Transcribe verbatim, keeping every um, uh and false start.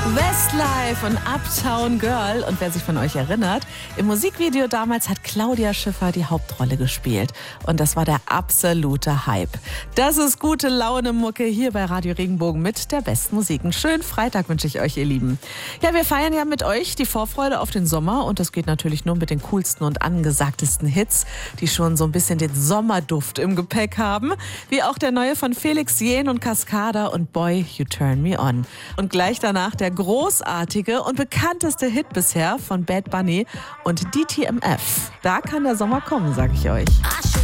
Westlife und Uptown Girl. Und wer sich von euch erinnert, im Musikvideo damals hat Claudia Schiffer die Hauptrolle gespielt. Und das war der absolute Hype. Das ist gute Laune-Mucke hier bei Radio Regenbogen mit der besten Musik. Einen schönen Freitag wünsche ich euch, ihr Lieben. Ja, wir feiern ja mit euch die Vorfreude auf den Sommer. Und das geht natürlich nur mit den coolsten und angesagtesten Hits, die schon so ein bisschen den Sommerduft im Gepäck haben. Wie auch der neue von Felix Jähn und Cascada und Boy, You Turn Me On. Und gleich danach der großartige und bekannteste Hit bisher von Bad Bunny und D T M F. Da kann der Sommer kommen, sag ich euch.